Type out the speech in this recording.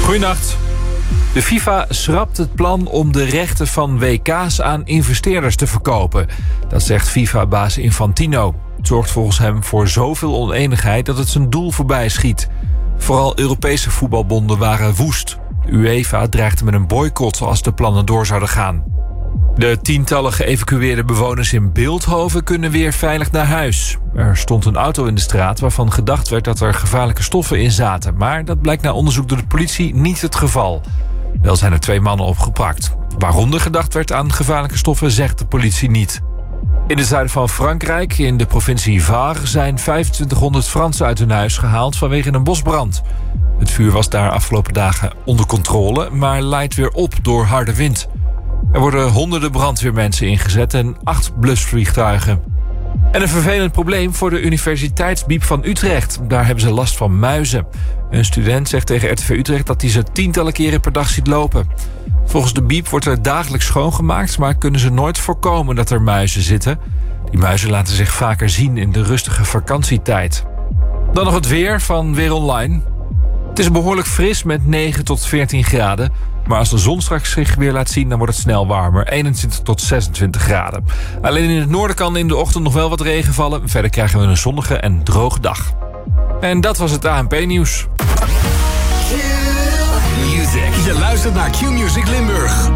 Goeienacht. De FIFA schrapt het plan om de rechten van WK's aan investeerders te verkopen. Dat zegt FIFA-baas Infantino. Het zorgt volgens hem voor zoveel oneenigheid dat het zijn doel voorbij schiet. Vooral Europese voetbalbonden waren woest. De UEFA dreigde met een boycott als de plannen door zouden gaan. De tientallen geëvacueerde bewoners in Bilthoven kunnen weer veilig naar huis. Er stond een auto in de straat waarvan gedacht werd dat er gevaarlijke stoffen in zaten. Maar dat blijkt na onderzoek door de politie niet het geval. Wel zijn er 2 mannen opgepakt. Waarom er gedacht werd aan gevaarlijke stoffen zegt de politie niet. In het zuiden van Frankrijk, in de provincie Var, zijn 2500 Fransen uit hun huis gehaald vanwege een bosbrand. Het vuur was daar afgelopen dagen onder controle, maar leidt weer op door harde wind. Er worden honderden brandweermensen ingezet en 8 blusvliegtuigen. En een vervelend probleem voor de Universiteitsbiep van Utrecht. Daar hebben ze last van muizen. Een student zegt tegen RTV Utrecht dat hij ze tientallen keren per dag ziet lopen. Volgens de biep wordt er dagelijks schoongemaakt, maar kunnen ze nooit voorkomen dat er muizen zitten. Die muizen laten zich vaker zien in de rustige vakantietijd. Dan nog het weer van Weer Online. Het is behoorlijk fris met 9 tot 14 graden. Maar als de zon straks zich weer laat zien, dan wordt het snel warmer. 21 tot 26 graden. Alleen in het noorden kan in de ochtend nog wel wat regen vallen. Verder krijgen we een zonnige en droge dag. En dat was het ANP-nieuws. Je luistert naar Q-Music Limburg.